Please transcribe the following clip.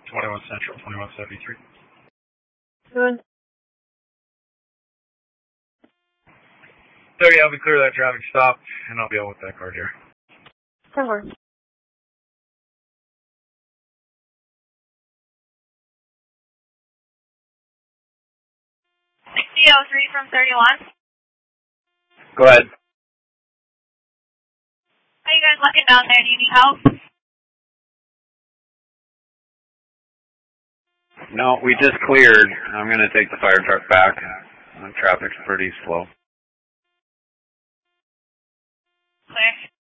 21 Central, 2173. Good. 30, I'll be clear of that traffic stop, and I'll be out with that card here. 10-4. 6003 from 31. Go ahead. How you guys looking down there? Do you need help? No, we just cleared. I'm going to take the fire truck back. Traffic's pretty slow. Clear.